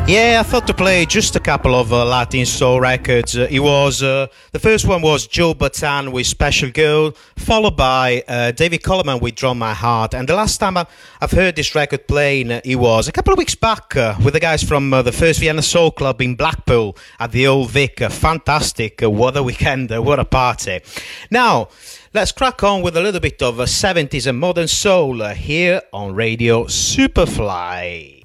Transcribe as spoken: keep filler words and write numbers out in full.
Yeah, I thought to play just a couple of uh, Latin soul records. Uh, it was uh, the first one was Joe Batan with Special Girl, followed by uh, David Coleman with Drum My Heart. And the last time I, I've heard this record playing, uh, it was a couple of weeks back uh, with the guys from uh, the First Vienna Soul Club in Blackpool at the Old Vic. Uh, fantastic! Uh, what a weekend! Uh, what a party! Now let's crack on with a little bit of uh, seventies and modern soul uh, here on Radio Superfly.